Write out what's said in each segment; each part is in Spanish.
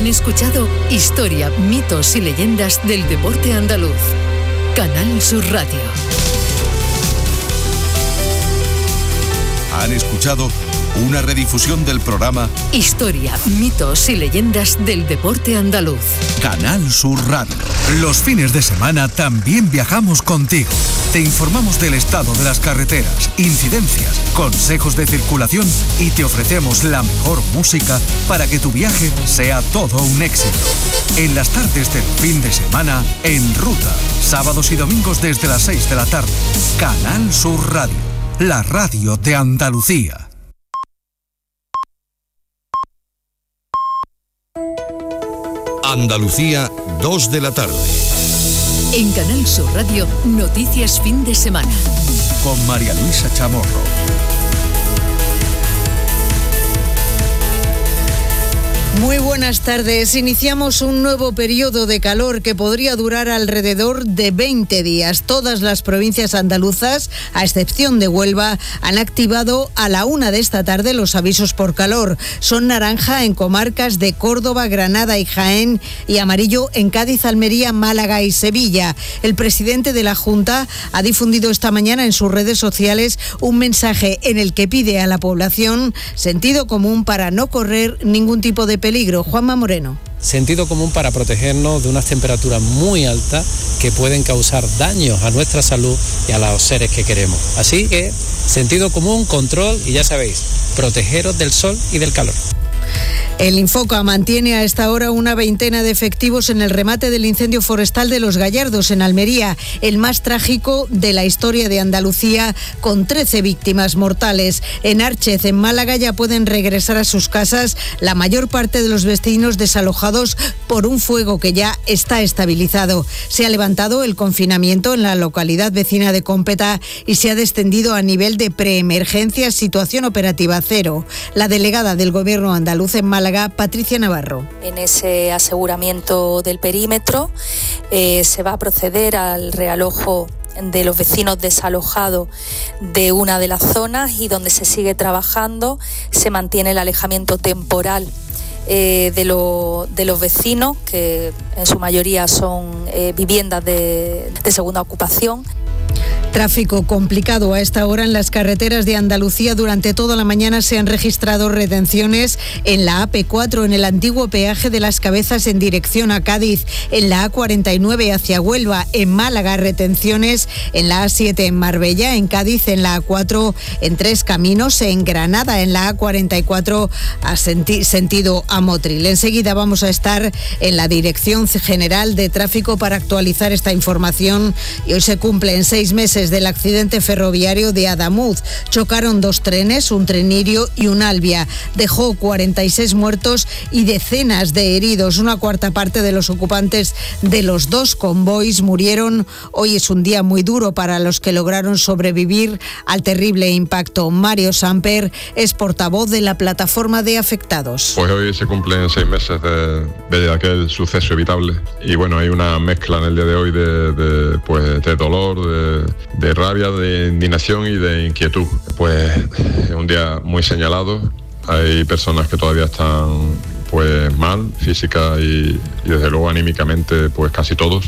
Han escuchado Historia, mitos y leyendas del deporte andaluz. Canal Sur Radio. Han escuchado una redifusión del programa Historia, mitos y leyendas del deporte andaluz. Canal Sur Radio. Los fines de semana también viajamos contigo. Te informamos del estado de las carreteras, incidencias, consejos de circulación y te ofrecemos la mejor música para que tu viaje sea todo un éxito. En las tardes del fin de semana, En Ruta. Sábados y domingos desde las 6 de la tarde. Canal Sur Radio. La radio de Andalucía. Andalucía, 2 de la tarde. En Canal Sur Radio, Noticias Fin de Semana. Con María Luisa Chamorro. Muy buenas tardes. Iniciamos un nuevo periodo de calor que podría durar alrededor de 20 días. Todas las provincias andaluzas, a excepción de Huelva, han activado a la 1 de esta tarde los avisos por calor. Son naranja en comarcas de Córdoba, Granada y Jaén y amarillo en Cádiz, Almería, Málaga y Sevilla. El presidente de la Junta ha difundido esta mañana en sus redes sociales un mensaje en el que pide a la población sentido común para no correr ningún tipo de peligro. Juanma Moreno. Sentido común para protegernos de unas temperaturas muy altas que pueden causar daños a nuestra salud y a los seres que queremos. Así que sentido común, control y ya sabéis, protegeros del sol y del calor. El Infoca mantiene a esta hora una veintena de efectivos en el remate del incendio forestal de Los Gallardos, en Almería, el más trágico de la historia de Andalucía, con 13 víctimas mortales. En Árchez, en Málaga, ya pueden regresar a sus casas la mayor parte de los vecinos desalojados por un fuego que ya está estabilizado. Se ha levantado el confinamiento en la localidad vecina de Cómpeta y se ha descendido a nivel de preemergencia, situación operativa cero. La delegada del Gobierno andaluz en Málaga, Patricia Navarro. En ese aseguramiento del perímetro se va a proceder al realojo de los vecinos desalojados de una de las zonas y donde se sigue trabajando se mantiene el alejamiento temporal de los vecinos, que en su mayoría son viviendas de segunda ocupación. Tráfico complicado a esta hora en las carreteras de Andalucía. Durante toda la mañana se han registrado retenciones en la AP4, en el antiguo peaje de Las Cabezas en dirección a Cádiz, en la A49 hacia Huelva, en Málaga retenciones en la A7 en Marbella, en Cádiz en la A4 en Tres Caminos, en Granada en la A44 a sentido a Motril. Enseguida vamos a estar en la Dirección General de Tráfico para actualizar esta información y hoy se cumplen 6 meses del accidente ferroviario de Adamuz. Chocaron 2 trenes, un tren Irio y un Albia. Dejó 46 muertos y decenas de heridos. Una cuarta parte de los ocupantes de los 2 convoys murieron. Hoy es un día muy duro para los que lograron sobrevivir al terrible impacto. Mario Samper es portavoz de la plataforma de afectados. Pues hoy se cumplen 6 meses de aquel suceso evitable y bueno, hay una mezcla en el día de hoy de dolor, de rabia, de indignación y de inquietud. Pues es un día muy señalado. Hay personas que todavía están pues mal, física y desde luego anímicamente, pues casi todos.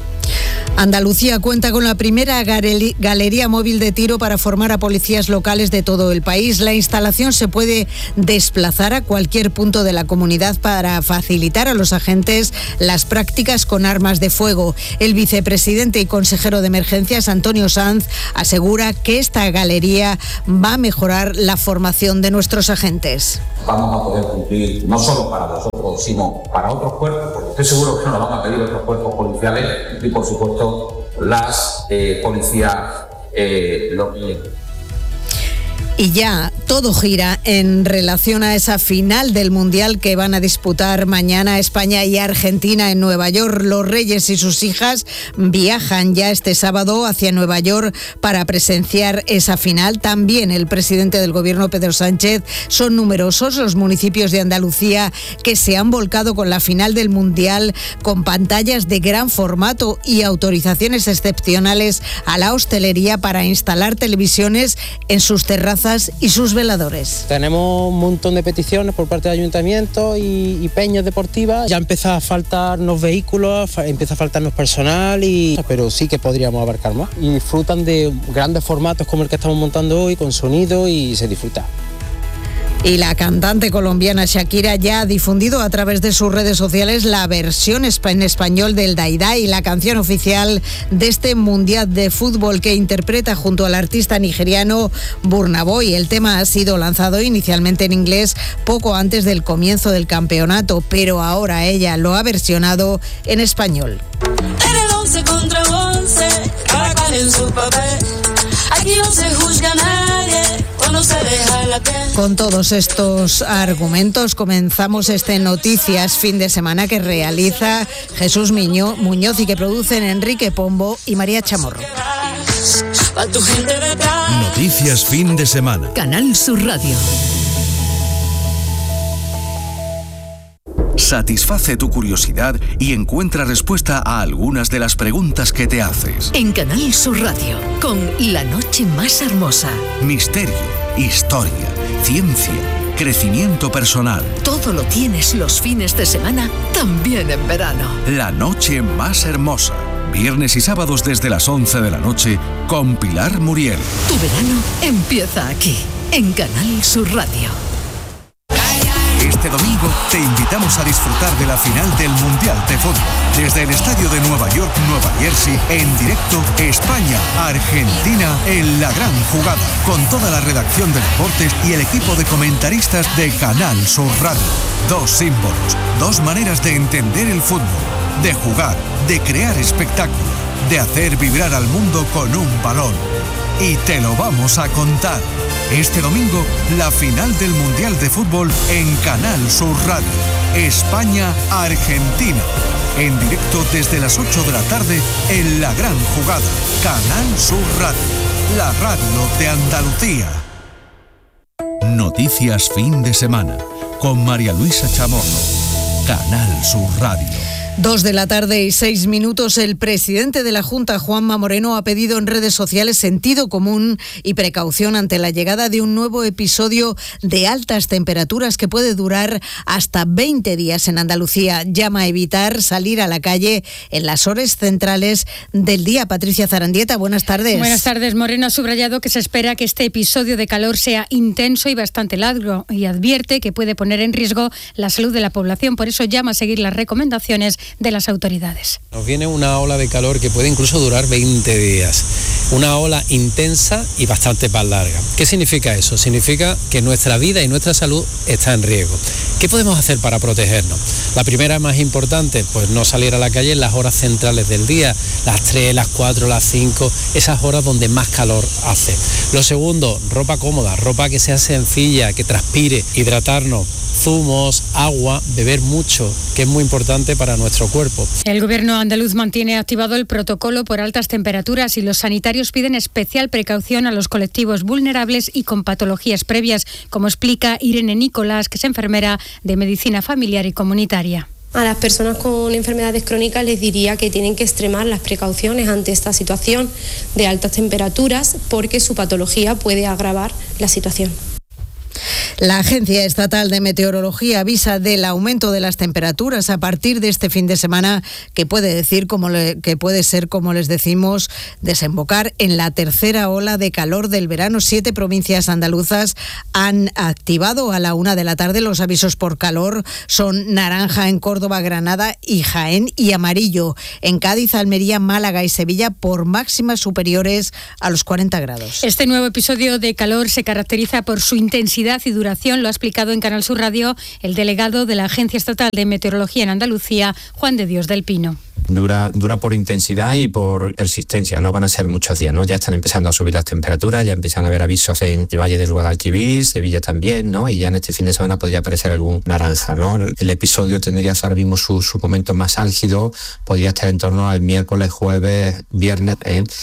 Andalucía cuenta con la primera galería móvil de tiro para formar a policías locales de todo el país. La instalación se puede desplazar a cualquier punto de la comunidad para facilitar a los agentes las prácticas con armas de fuego. El vicepresidente y consejero de Emergencias, Antonio Sanz, asegura que esta galería va a mejorar la formación de nuestros agentes. Vamos a poder cumplir no solo para nosotros, sino para otros cuerpos, porque estoy seguro que nos lo van a pedir otros cuerpos policiales y, por supuesto, las policías locales. Y ya todo gira en relación a esa final del Mundial que van a disputar mañana España y Argentina en Nueva York. Los Reyes y sus hijas viajan ya este sábado hacia Nueva York para presenciar esa final. También el presidente del Gobierno, Pedro Sánchez. Son numerosos los municipios de Andalucía que se han volcado con la final del Mundial, con pantallas de gran formato y autorizaciones excepcionales a la hostelería para instalar televisiones en sus terrazas y sus veladores. Tenemos un montón de peticiones por parte del ayuntamiento y peñas deportivas. Ya empieza a faltarnos vehículos, empieza a faltarnos personal, pero sí que podríamos abarcar más. Y disfrutan de grandes formatos como el que estamos montando hoy, con sonido, y se disfruta. Y la cantante colombiana Shakira ya ha difundido a través de sus redes sociales la versión en español del Daidai, la canción oficial de este Mundial de Fútbol que interpreta junto al artista nigeriano Burna Boy. El tema ha sido lanzado inicialmente en inglés poco antes del comienzo del campeonato, pero ahora ella lo ha versionado en español. En el 11 contra 11, cada cual en su papel. Aquí no se juzga a nadie cuando se deja la piel. Con todos estos argumentos comenzamos este Noticias Fin de Semana que realiza Jesús Muñoz y que producen Enrique Pombo y María Chamorro. Noticias Fin de Semana. Canal Sur Radio. Satisface tu curiosidad y encuentra respuesta a algunas de las preguntas que te haces. En Canal Sur Radio, con La Noche Más Hermosa. Misterio, historia, ciencia, crecimiento personal. Todo lo tienes los fines de semana, también en verano. La Noche Más Hermosa. Viernes y sábados desde las 11 de la noche con Pilar Muriel. Tu verano empieza aquí, en Canal Sur Radio. Este domingo te invitamos a disfrutar de la final del Mundial de Fútbol. Desde el estadio de Nueva York, Nueva Jersey, en directo, España-Argentina en la gran jugada. Con toda la redacción de deportes y el equipo de comentaristas de Canal Sur Radio. Dos símbolos, dos maneras de entender el fútbol, de jugar, de crear espectáculo, de hacer vibrar al mundo con un balón. Y te lo vamos a contar. Este domingo, la final del Mundial de Fútbol en Canal Sur Radio. España-Argentina. En directo desde las 8 de la tarde en la gran jugada. Canal Sur Radio. La radio de Andalucía. Noticias Fin de Semana. Con María Luisa Chamorro. Canal Sur Radio. 2 de la tarde y 6 minutos. El presidente de la Junta, Juanma Moreno, ha pedido en redes sociales sentido común y precaución ante la llegada de un nuevo episodio de altas temperaturas que puede durar hasta 20 días en Andalucía. Llama a evitar salir a la calle en las horas centrales del día. Patricia Zarandieta, buenas tardes. Buenas tardes. Moreno ha subrayado que se espera que este episodio de calor sea intenso y bastante largo y advierte que puede poner en riesgo la salud de la población. Por eso llama a seguir las recomendaciones de las autoridades. Nos viene una ola de calor que puede incluso durar 20 días. Una ola intensa y bastante más larga. ¿Qué significa eso? Significa que nuestra vida y nuestra salud está en riesgo. ¿Qué podemos hacer para protegernos? La primera, más importante, pues no salir a la calle en las horas centrales del día, las 3, las 4, las 5, esas horas donde más calor hace. Lo segundo, ropa cómoda, ropa que sea sencilla, que transpire, hidratarnos, zumos, agua, beber mucho, que es muy importante para nuestro cuerpo. El gobierno andaluz mantiene activado el protocolo por altas temperaturas y los sanitarios piden especial precaución a los colectivos vulnerables y con patologías previas, como explica Irene Nicolás, que es enfermera de medicina familiar y comunitaria. A las personas con enfermedades crónicas les diría que tienen que extremar las precauciones ante esta situación de altas temperaturas porque su patología puede agravar la situación. La Agencia Estatal de Meteorología avisa del aumento de las temperaturas a partir de este fin de semana que puede ser, como les decimos, desembocar en la tercera ola de calor del verano. 7 provincias andaluzas han activado a la 1 de la tarde los avisos por calor. Son naranja en Córdoba, Granada y Jaén y amarillo en Cádiz, Almería, Málaga y Sevilla por máximas superiores a los 40 grados. Este nuevo episodio de calor se caracteriza por su intensidad y duración, lo ha explicado en Canal Sur Radio el delegado de la Agencia Estatal de Meteorología en Andalucía, Juan de Dios del Pino. Dura por intensidad y por persistencia, no van a ser muchos días, ¿no? Ya están empezando a subir las temperaturas, ya empiezan a haber avisos en el Valle del Guadalquivir, Sevilla también, ¿no? Y ya en este fin de semana podría aparecer algún naranja, ¿no? El episodio tendría ahora mismo su momento más álgido, podría estar en torno al miércoles, jueves, viernes,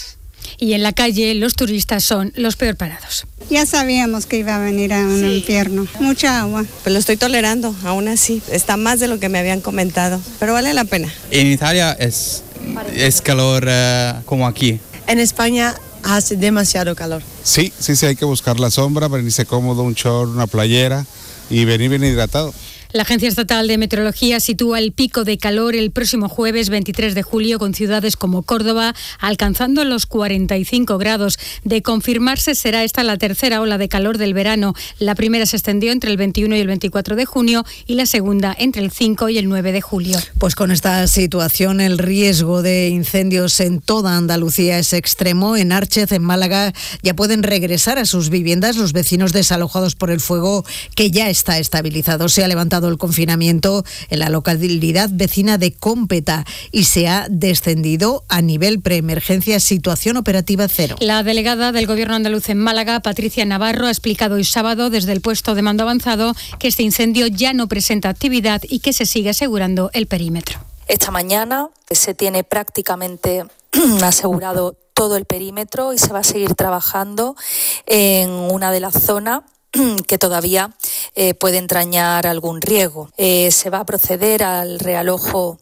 Y en la calle los turistas son los peor parados. Ya sabíamos que iba a venir a un invierno, mucha agua. Pues lo estoy tolerando, aún así, está más de lo que me habían comentado, pero vale la pena. En Italia es calor como aquí. En España Hace demasiado calor. Sí, hay que buscar la sombra, venirse cómodo, un short, una playera y venir bien hidratado. La Agencia Estatal de Meteorología sitúa el pico de calor el próximo jueves 23 de julio con ciudades como Córdoba alcanzando los 45 grados. De confirmarse, será esta la tercera ola de calor del verano. La primera se extendió entre el 21 y el 24 de junio y la segunda entre el 5 y el 9 de julio. Pues con esta situación el riesgo de incendios en toda Andalucía es extremo. En Árchez, en Málaga, ya pueden regresar a sus viviendas los vecinos desalojados por el fuego, que ya está estabilizado. Se ha levantado el confinamiento en la localidad vecina de Cómpeta y se ha descendido a nivel preemergencia, situación operativa cero. La delegada del Gobierno andaluz en Málaga, Patricia Navarro, ha explicado hoy sábado desde el puesto de mando avanzado que este incendio ya no presenta actividad y que se sigue asegurando el perímetro. Esta mañana se tiene prácticamente asegurado todo el perímetro y se va a seguir trabajando en una de las zonas que todavía puede entrañar algún riesgo. Se va a proceder al realojo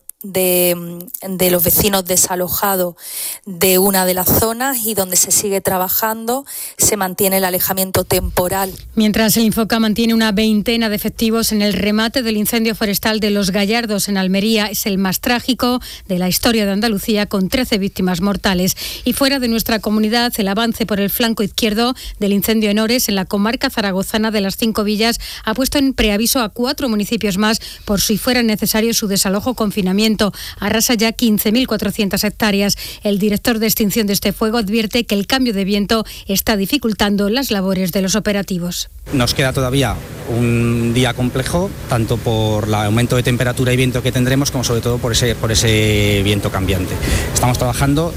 de los vecinos desalojados de una de las zonas y donde se sigue trabajando se mantiene el alejamiento temporal. Mientras el Infoca mantiene una veintena de efectivos en el remate del incendio forestal de Los Gallardos en Almería, es el más trágico de la historia de Andalucía, con 13 víctimas mortales. Y fuera de nuestra comunidad, el avance por el flanco izquierdo del incendio en Ores, en la comarca zaragozana de las 5 villas, ha puesto en preaviso a 4 municipios más por si fuera necesario su desalojo o confinamiento. Arrasa ya 15.400 hectáreas. El director de extinción de este fuego advierte que el cambio de viento está dificultando las labores de los operativos. Nos queda todavía un día complejo, tanto por el aumento de temperatura y viento que tendremos, como sobre todo por ese viento cambiante. Estamos trabajando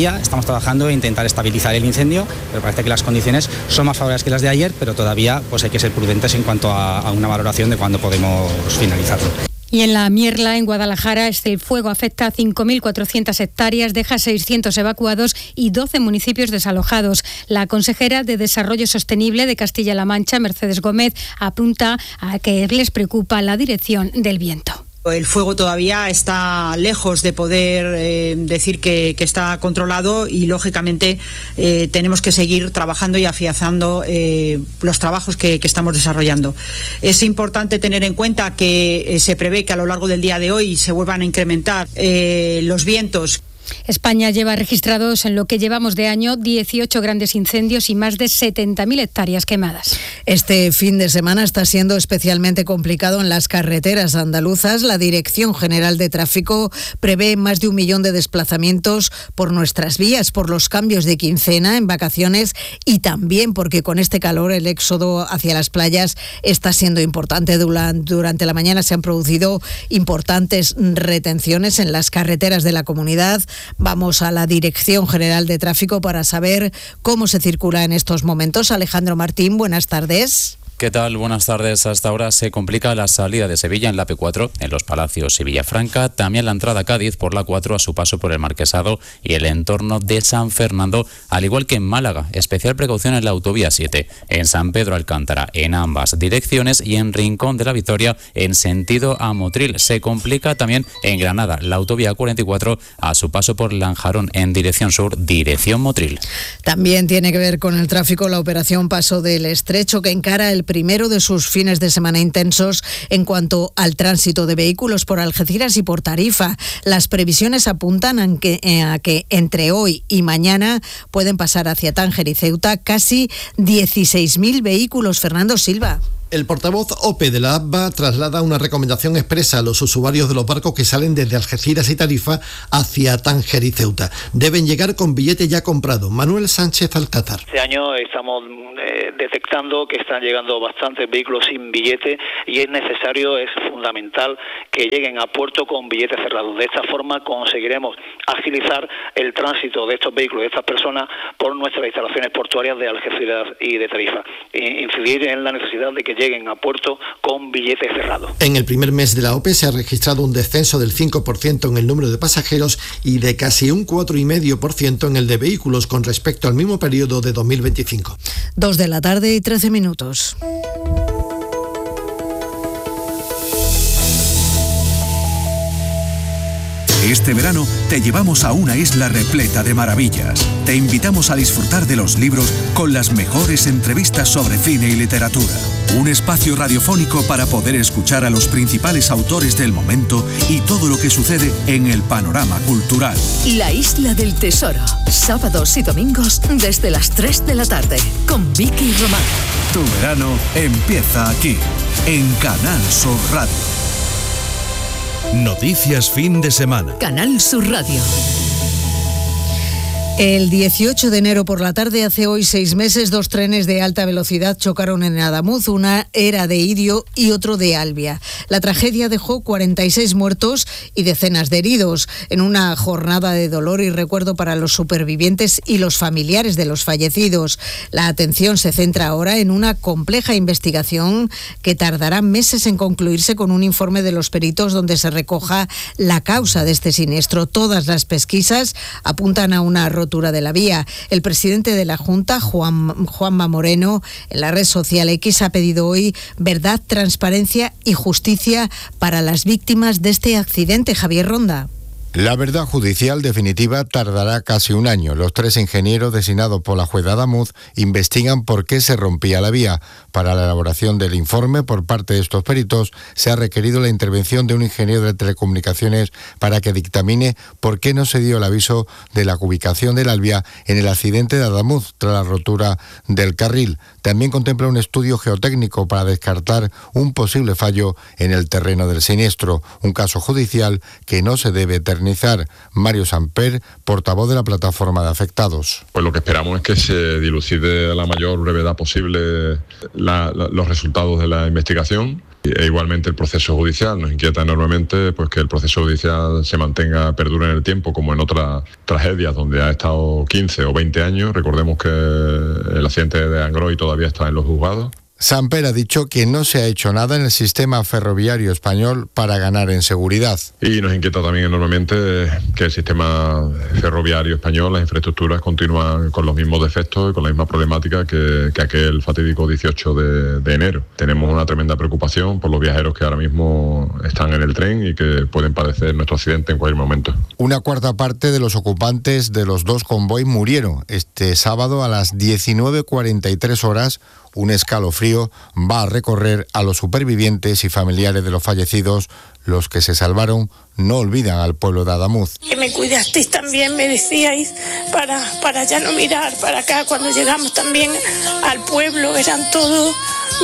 en intentar estabilizar el incendio, pero parece que las condiciones son más favorables que las de ayer, pero todavía pues hay que ser prudentes en cuanto a una valoración de cuándo podemos finalizarlo. Y en la Mierla, en Guadalajara, el fuego afecta a 5.400 hectáreas, deja 600 evacuados y 12 municipios desalojados. La consejera de Desarrollo Sostenible de Castilla-La Mancha, Mercedes Gómez, apunta a que les preocupa la dirección del viento. El fuego todavía está lejos de poder decir que está controlado y, lógicamente, tenemos que seguir trabajando y afianzando los trabajos que estamos desarrollando. Es importante tener en cuenta que se prevé que a lo largo del día de hoy se vuelvan a incrementar los vientos. España lleva registrados en lo que llevamos de año 18 grandes incendios y más de 70.000 hectáreas quemadas. Este fin de semana está siendo especialmente complicado en las carreteras andaluzas. La Dirección General de Tráfico prevé más de 1 millón de desplazamientos por nuestras vías, por los cambios de quincena en vacaciones y también porque con este calor el éxodo hacia las playas está siendo importante. Durante la mañana se han producido importantes retenciones en las carreteras de la comunidad. Vamos a la Dirección General de Tráfico para saber cómo se circula en estos momentos. Alejandro Martín, buenas tardes. ¿Qué tal? Buenas tardes. Hasta ahora se complica la salida de Sevilla en la AP4, en Los Palacios y Villafranca, también la entrada a Cádiz por la 4 a su paso por el Marquesado y el entorno de San Fernando, al igual que en Málaga. Especial precaución en la autovía 7, en San Pedro Alcántara, en ambas direcciones, y en Rincón de la Victoria, en sentido a Motril. Se complica también en Granada, la autovía 44 a su paso por Lanjarón, en dirección sur, dirección Motril. También tiene que ver con el tráfico la operación Paso del Estrecho, que encara el primero de sus fines de semana intensos en cuanto al tránsito de vehículos por Algeciras y por Tarifa. Las previsiones apuntan a que entre hoy y mañana pueden pasar hacia Tánger y Ceuta casi 16.000 vehículos. Fernando Silva. El portavoz OPE de la ABBA traslada una recomendación expresa a los usuarios de los barcos que salen desde Algeciras y Tarifa hacia Tánger y Ceuta. Deben llegar con billete ya comprado. Manuel Sánchez Alcázar. Este año estamos detectando que están llegando bastantes vehículos sin billete y es fundamental que lleguen a puerto con billetes cerrados. De esta forma conseguiremos agilizar el tránsito de estos vehículos, de estas personas, por nuestras instalaciones portuarias de Algeciras y de Tarifa. Incidir en la necesidad de que lleguen a puerto con billetes cerrados. En el primer mes de la OPE se ha registrado un descenso del 5% en el número de pasajeros y de casi un 4,5% en el de vehículos con respecto al mismo periodo de 2025. 2:13 p.m. Este verano te llevamos a una isla repleta de maravillas. Te invitamos a disfrutar de los libros con las mejores entrevistas sobre cine y literatura. Un espacio radiofónico para poder escuchar a los principales autores del momento y todo lo que sucede en el panorama cultural. La Isla del Tesoro, sábados y domingos desde las 3 de la tarde, con Vicky Román. Tu verano empieza aquí, en Canal Sur Radio. Noticias fin de semana. Canal Sur Radio. El 18 de enero por la tarde, hace hoy 6 meses, 2 trenes de alta velocidad chocaron en Adamuz. Una era de Irio y otro de Albia. La tragedia dejó 46 muertos y decenas de heridos, en una jornada de dolor y recuerdo para los supervivientes y los familiares de los fallecidos. La atención se centra ahora en una compleja investigación que tardará meses en concluirse, con un informe de los peritos donde se recoja la causa de este siniestro. Todas las pesquisas apuntan a una rotura de la vía. El presidente de la Junta, Juanma Moreno, en la red social X ha pedido hoy verdad, transparencia y justicia para las víctimas de este accidente. Javier Ronda. La verdad judicial definitiva tardará casi un año. Los 3 ingenieros designados por la juez de Adamuz investigan por qué se rompía la vía. Para la elaboración del informe por parte de estos peritos se ha requerido la intervención de un ingeniero de telecomunicaciones para que dictamine por qué no se dio el aviso de la ubicación del Albia en el accidente de Adamuz tras la rotura del carril. También contempla un estudio geotécnico para descartar un posible fallo en el terreno del siniestro, un caso judicial que no se debe eternizar. Mario Samper, portavoz de la plataforma de afectados. Pues lo que esperamos es que se dilucide a la mayor brevedad posible los resultados de la investigación. E igualmente el proceso judicial. Nos inquieta enormemente pues que el proceso judicial se mantenga, perdure en el tiempo, como en otras tragedias donde ha estado 15 o 20 años. Recordemos que el accidente de Angroy todavía está en los juzgados. Samper ha dicho que no se ha hecho nada en el sistema ferroviario español para ganar en seguridad. Y nos inquieta también enormemente que el sistema ferroviario español, las infraestructuras continúan con los mismos defectos y con la misma problemática que aquel fatídico 18 de enero. Tenemos una tremenda preocupación por los viajeros que ahora mismo están en el tren y que pueden padecer nuestro accidente en cualquier momento. Una cuarta parte de los ocupantes de los 2 convoys murieron. Este sábado a las 19:43 horas, un escalofrío va a recorrer a los supervivientes y familiares de los fallecidos. Los que se salvaron no olvidan al pueblo de Adamuz. Que me cuidasteis también, me decíais, para ya no mirar para acá. Cuando llegamos también al pueblo, eran todos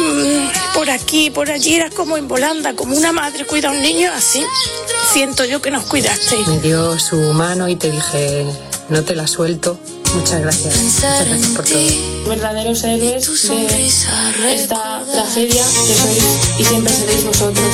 por aquí, por allí, era como en volanda, como una madre cuida a un niño, así siento yo que nos cuidasteis. Me dio su mano y te dije, no te la suelto. Muchas gracias por todo. Verdaderos héroes de esta tragedia que sois y siempre seréis vosotros.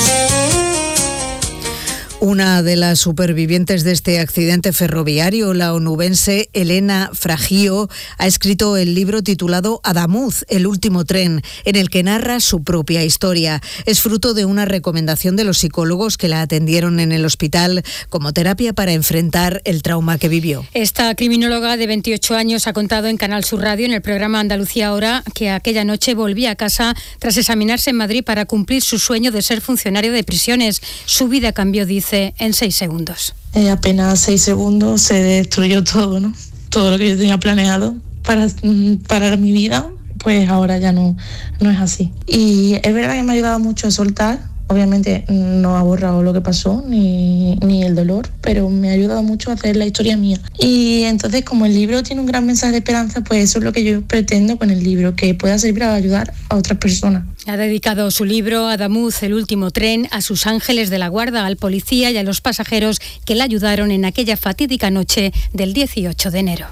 Una de las supervivientes de este accidente ferroviario, la onubense Elena Fragio, ha escrito el libro titulado Adamuz, el último tren, en el que narra su propia historia. Es fruto de una recomendación de los psicólogos que la atendieron en el hospital como terapia para enfrentar el trauma que vivió. Esta criminóloga de 28 años ha contado en Canal Sur Radio, en el programa Andalucía Ahora, que aquella noche volvía a casa tras examinarse en Madrid para cumplir su sueño de ser funcionario de prisiones. Su vida cambió, dice, en 6 segundos. Apenas 6 segundos se destruyó todo, ¿no? Todo lo que yo tenía planeado para mi vida, pues ahora ya no es así. Y es verdad que me ha ayudado mucho a soltar. Obviamente no ha borrado lo que pasó ni el dolor, pero me ha ayudado mucho a hacer la historia mía. Y entonces, como el libro tiene un gran mensaje de esperanza, pues eso es lo que yo pretendo con el libro, que pueda servir para ayudar a otras personas. Ha dedicado su libro Adamuz, el último tren, a sus ángeles de la guarda, al policía y a los pasajeros que la ayudaron en aquella fatídica noche del 18 de enero.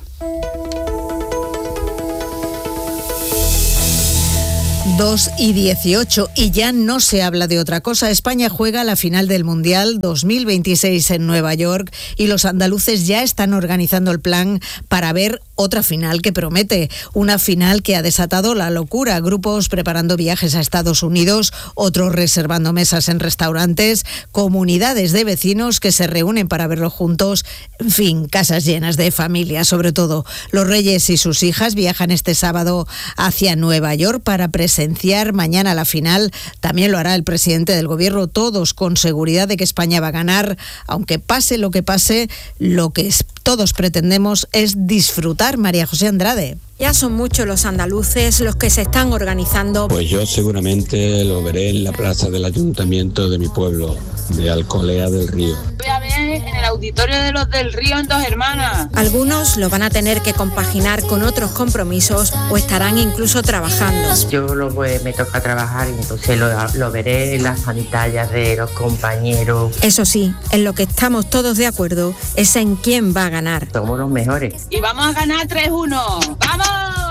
2:18 y ya no se habla de otra cosa. España juega la final del Mundial 2026 en Nueva York y los andaluces ya están organizando el plan para ver otra final que promete, una final que ha desatado la locura. Grupos preparando viajes a Estados Unidos, otros reservando mesas en restaurantes, comunidades de vecinos que se reúnen para verlo juntos, en fin, casas llenas de familia. Sobre todo, los Reyes y sus hijas viajan este sábado hacia Nueva York para presenciar mañana la final. También lo hará el presidente del gobierno, todos con seguridad de que España va a ganar, aunque pase lo que pase, lo que todos pretendemos es disfrutar. María José Andrade. Ya son muchos los andaluces los que se están organizando. Pues yo seguramente lo veré en la plaza del ayuntamiento de mi pueblo, de Alcolea del Río. Voy a ver en el auditorio de los del Río en Dos Hermanas. Algunos lo van a tener que compaginar con otros compromisos o estarán incluso trabajando. Yo me toca trabajar y entonces lo veré en las pantallas de los compañeros. Eso sí, en lo que estamos todos de acuerdo es en quién va a ganar. Somos los mejores. Y vamos a ganar 3-1. ¡Vamos!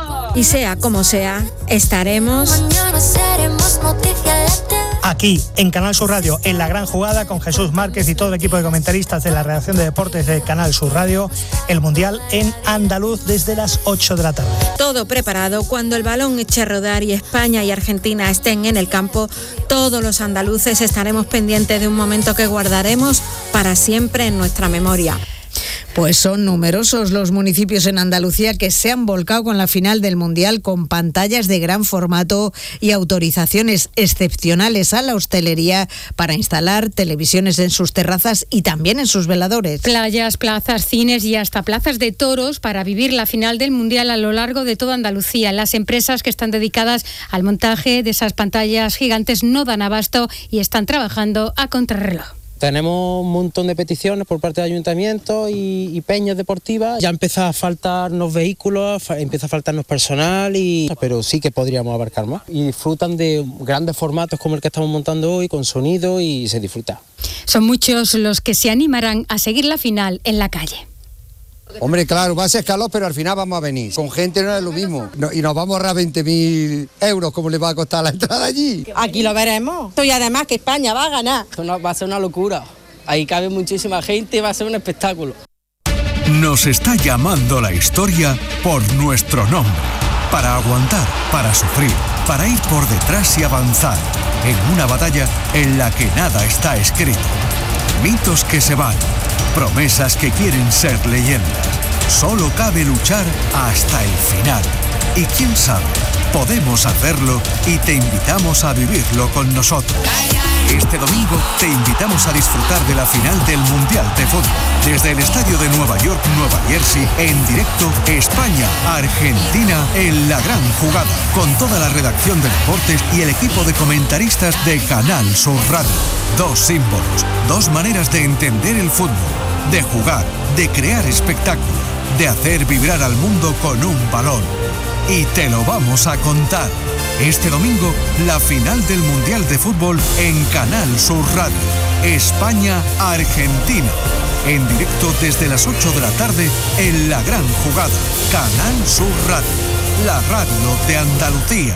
Y sea como sea, estaremos... Mañana seremos noticia. Aquí, en Canal Sur Radio, en La Gran Jugada, con Jesús Márquez y todo el equipo de comentaristas de la redacción de deportes de Canal Sur Radio, el Mundial en andaluz desde las 8 de la tarde. Todo preparado, cuando el balón eche a rodar y España y Argentina estén en el campo, todos los andaluces estaremos pendientes de un momento que guardaremos para siempre en nuestra memoria. Pues son numerosos los municipios en Andalucía que se han volcado con la final del Mundial, con pantallas de gran formato y autorizaciones excepcionales a la hostelería para instalar televisiones en sus terrazas y también en sus veladores. Playas, plazas, cines y hasta plazas de toros para vivir la final del Mundial a lo largo de toda Andalucía. Las empresas que están dedicadas al montaje de esas pantallas gigantes no dan abasto y están trabajando a contrarreloj. Tenemos un montón de peticiones por parte del ayuntamiento y peñas deportivas. Ya empieza a faltarnos vehículos, empieza a faltarnos personal, pero sí que podríamos abarcar más. Y disfrutan de grandes formatos como el que estamos montando hoy, con sonido, y se disfruta. Son muchos los que se animarán a seguir la final en la calle. Hombre, claro, va a ser calor, pero al final vamos a venir. Con gente no es lo mismo. Y nos vamos a ahorrar 20.000 euros, como le va a costar la entrada allí. Aquí lo veremos. Y además que España va a ganar. Va a ser una locura. Ahí cabe muchísima gente y va a ser un espectáculo. Nos está llamando la historia por nuestro nombre. Para aguantar, para sufrir, para ir por detrás y avanzar. En una batalla en la que nada está escrito. Mitos que se van. Promesas que quieren ser leyendas. Solo cabe luchar hasta el final. Y quién sabe, podemos hacerlo y te invitamos a vivirlo con nosotros. Este domingo te invitamos a disfrutar de la final del Mundial de Fútbol. Desde el estadio de Nueva York, Nueva Jersey, en directo, España-Argentina en La Gran Jugada. Con toda la redacción de deportes y el equipo de comentaristas de Canal Sur Radio. Dos símbolos, dos maneras de entender el fútbol, de jugar, de crear espectáculo, de hacer vibrar al mundo con un balón. Y te lo vamos a contar. Este domingo, la final del Mundial de Fútbol en Canal Sur Radio. España-Argentina. En directo desde las 8 de la tarde en La Gran Jugada. Canal Sur Radio. La radio de Andalucía.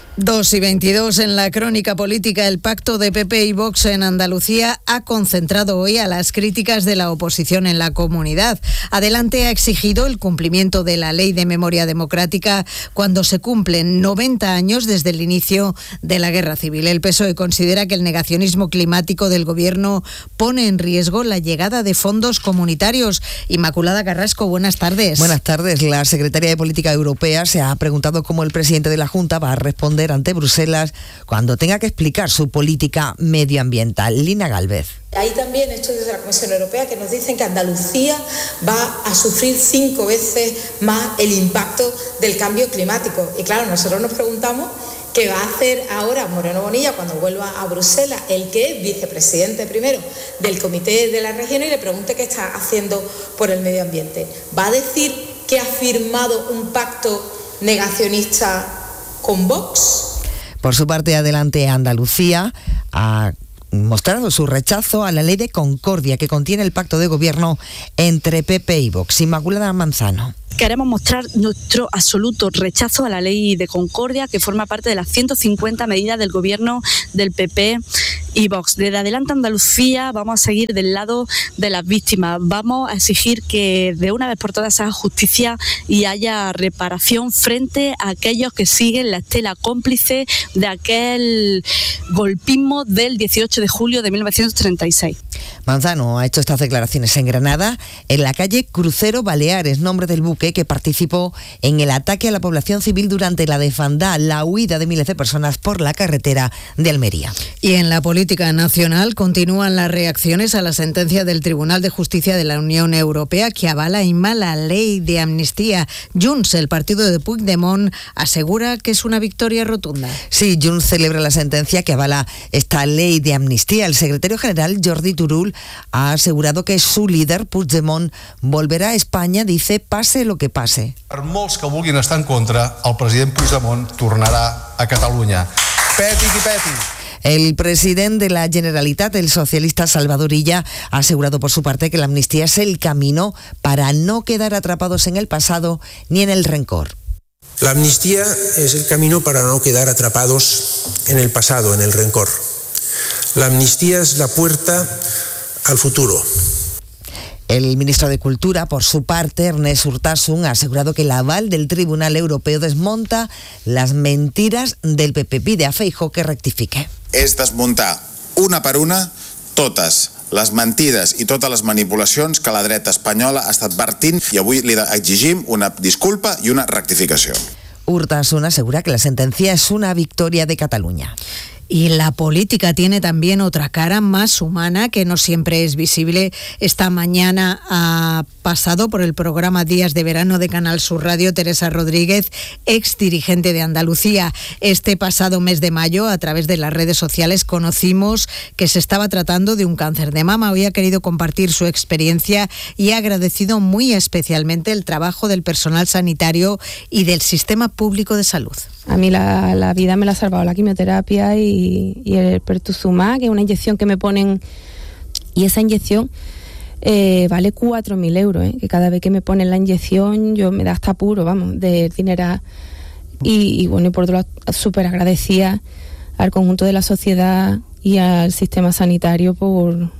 2:22 en la crónica política. El pacto de PP y Vox en Andalucía ha concentrado hoy a las críticas de la oposición en la comunidad. Adelante ha exigido el cumplimiento de la Ley de Memoria Democrática cuando se cumplen 90 años desde el inicio de la Guerra Civil. El PSOE considera que el negacionismo climático del Gobierno pone en riesgo la llegada de fondos comunitarios. Inmaculada Carrasco, buenas tardes. Buenas tardes. La secretaria de Política Europea se ha preguntado cómo el presidente de la Junta va a responder ante Bruselas cuando tenga que explicar su política medioambiental. Lina Gálvez. Hay también estudios de la Comisión Europea que nos dicen que Andalucía va a sufrir 5 veces más el impacto del cambio climático. Y claro, nosotros nos preguntamos qué va a hacer ahora Moreno Bonilla cuando vuelva a Bruselas, el que es vicepresidente primero del Comité de la Región, y le pregunte qué está haciendo por el medio ambiente. ¿Va a decir que ha firmado un pacto negacionista con Vox? Por su parte, Adelante Andalucía ha mostrado su rechazo a la ley de concordia que contiene el pacto de gobierno entre PP y Vox. Inmaculada Manzano. queremos mostrar nuestro absoluto rechazo a la ley de concordia, que forma parte de las 150 medidas del gobierno del PP y Vox. Desde Adelante Andalucía vamos a seguir del lado de las víctimas. Vamos a exigir que de una vez por todas se haga justicia y haya reparación frente a aquellos que siguen la estela cómplice de aquel golpismo del 18 de julio de 1936. Manzano ha hecho estas declaraciones en Granada, en la calle Crucero Baleares, nombre del buque que participó en el ataque a la población civil durante la desbandada, la huida de miles de personas por la carretera de Almería. Y en la política nacional continúan las reacciones a la sentencia del Tribunal de Justicia de la Unión Europea que avala y mala la ley de amnistía. Junts, el partido de Puigdemont, asegura que es una victoria rotunda. Sí, Junts celebra la sentencia que avala esta ley de amnistía. El secretario general, Jordi Turull, ha asegurado que su líder, Puigdemont, volverá a España, dice, pase lo que pase. Per molts que vulguin estar en contra, el president Puigdemont tornarà a Catalunya. Peti qui peti. El presidente de la Generalitat, el socialista Salvador Illa, ha asegurado por su parte que la amnistía es el camino para no quedar atrapados en el pasado ni en el rencor. La amnistía es el camino para no quedar atrapados en el pasado, en el rencor. La amnistía es la puerta al futuro. El ministro de Cultura, por su parte, Ernest Urtasun, ha asegurado que el aval del Tribunal Europeo desmonta las mentiras del PP. Pide a Feijóo que rectifique. És desmuntar una per una totes les mentides i totes les manipulacions que la dreta espanyola ha estat vertint i avui li exigim una disculpa i una rectificació. Urtasun asegura que la sentencia es una victoria de Cataluña. Y la política tiene también otra cara más humana que no siempre es visible. Esta mañana ha pasado por el programa Días de Verano de Canal Sur Radio Teresa Rodríguez, ex dirigente de Andalucía. Este pasado mes de mayo, a través de las redes sociales, conocimos que se estaba tratando de un cáncer de mama. Hoy ha querido compartir su experiencia y ha agradecido muy especialmente el trabajo del personal sanitario y del sistema público de salud. A mí la vida me la ha salvado la quimioterapia y el pertuzumab, que es una inyección que me ponen, y esa inyección vale 4.000 euros, que cada vez que me ponen la inyección yo me da hasta apuro, vamos, de dinero. Y bueno, y por otro lado, súper agradecida al conjunto de la sociedad y al sistema sanitario por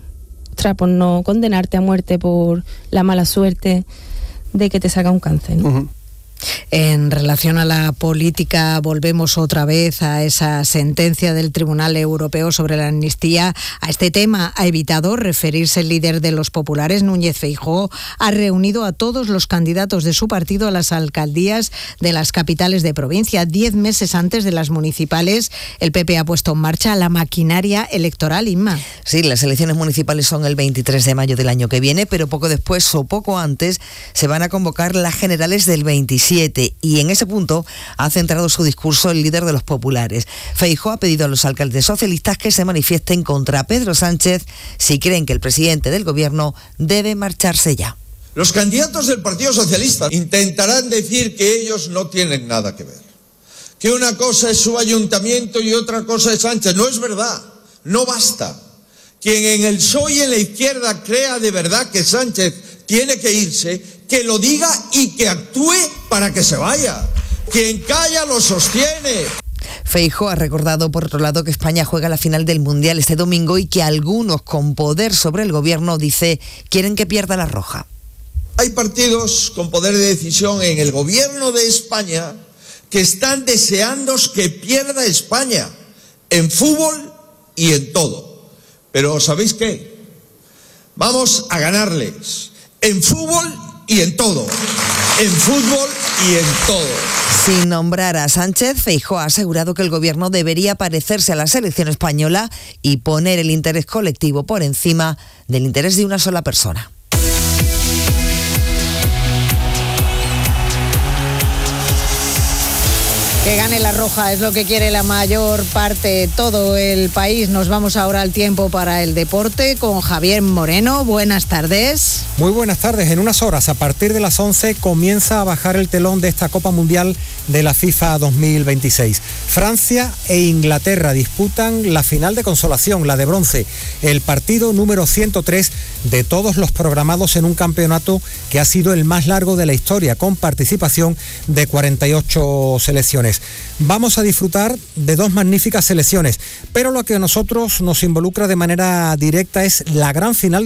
no condenarte a muerte por la mala suerte de que te salga un cáncer, ¿no? Uh-huh. En relación a la política, volvemos otra vez a esa sentencia del Tribunal Europeo sobre la amnistía. A este tema ha evitado referirse el líder de los populares, Núñez Feijóo. Ha reunido a todos los candidatos de su partido a las alcaldías de las capitales de provincia. 10 meses antes de las municipales, el PP ha puesto en marcha la maquinaria electoral, Inma. Sí, las elecciones municipales son el 23 de mayo del año que viene, pero poco después o poco antes se van a convocar las generales del 27. Y en ese punto ha centrado su discurso el líder de los populares. Feijóo ha pedido a los alcaldes socialistas que se manifiesten contra Pedro Sánchez si creen que el presidente del gobierno debe marcharse ya. Los candidatos del Partido Socialista intentarán decir que ellos no tienen nada que ver, que una cosa es su ayuntamiento y otra cosa es Sánchez. No es verdad, no basta. Quien en el PSOE y en la izquierda crea de verdad que Sánchez tiene que irse, que lo diga y que actúe para que se vaya. Quien calla lo sostiene. Feijóo ha recordado, por otro lado, que España juega la final del Mundial este domingo y que algunos con poder sobre el gobierno, dice, quieren que pierda la roja. Hay partidos con poder de decisión en el gobierno de España que están deseando que pierda España en fútbol y en todo. Pero ¿sabéis qué? Vamos a ganarles en fútbol y en todo. En fútbol y en todo. Sin nombrar a Sánchez, Feijóo ha asegurado que el gobierno debería parecerse a la selección española y poner el interés colectivo por encima del interés de una sola persona. Que gane la roja es lo que quiere la mayor parte, todo el país. Nos vamos ahora al tiempo para el deporte con Javier Moreno. Buenas tardes. Muy buenas tardes. En unas horas, a partir de las 11, comienza a bajar el telón de esta Copa Mundial de la FIFA 2026. Francia e Inglaterra disputan la final de consolación, la de bronce, el partido número 103 de todos los programados en un campeonato que ha sido el más largo de la historia, con participación de 48 selecciones. Vamos a disfrutar de dos magníficas selecciones, pero lo que a nosotros nos involucra de manera directa es la gran final